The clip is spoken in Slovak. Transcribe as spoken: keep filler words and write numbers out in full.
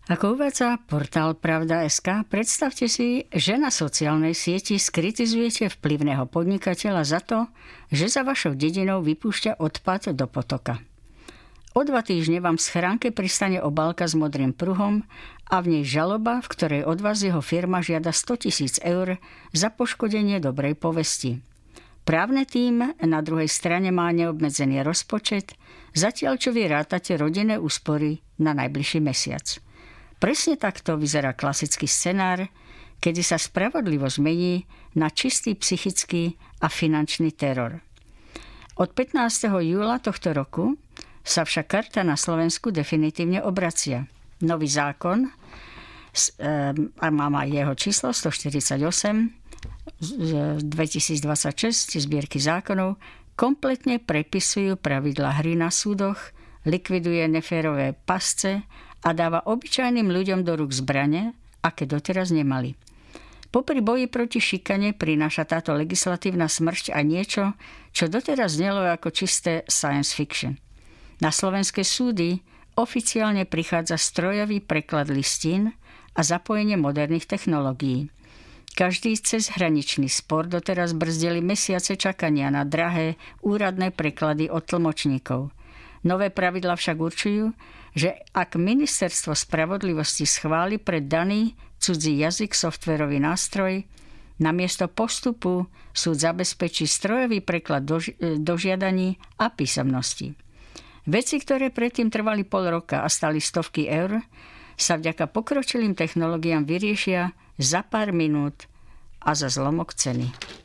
Ako uvádza portál Pravda bodka es ká, predstavte si, že na sociálnej sieti skritizujete vplyvného podnikateľa za to, že za vašou dedinou vypúšťa odpad do potoka. O dva týždne vám v schránke pristane obálka s modrým pruhom a v nej žaloba, v ktorej od vás jeho firma žiada sto tisíc eur za poškodenie dobrej povesti. Právny tím na druhej strane má neobmedzený rozpočet, zatiaľ čo vy rátate rodinné úspory na najbližší mesiac. Presne takto vyzerá klasický scenár, kedy sa spravodlivosť mení na čistý psychický a finančný teror. Od pätnásteho júla tohto roku sa však karta na Slovensku definitívne obracia. Nový zákon, a mám aj jeho číslo sto štyridsaťosem z dvetisícdvadsaťšesť zbierky zákonov, kompletne prepisujú pravidlá hry na súdoch, likviduje neférové pasce a dáva obyčajným ľuďom do rúk zbrane, aké doteraz nemali. Popri boji proti šikane prináša táto legislatívna smršť aj niečo, čo doteraz znelo ako čisté science fiction. Na slovenské súdy oficiálne prichádza strojový preklad listín a zapojenie moderných technológií. Každý cezhraničný spor doteraz brzdili mesiace čakania na drahé úradné preklady od tlmočníkov. Nové pravidlá však určujú, že ak Ministerstvo spravodlivosti schváli pre daný cudzí jazyk softvérový nástroj, namiesto postupu súd zabezpečí strojový preklad do, do žiadaní a písomnosti. Veci, ktoré predtým trvali pol roka a stali stovky eur, sa vďaka pokročilým technológiám vyriešia za pár minút a za zlomok ceny.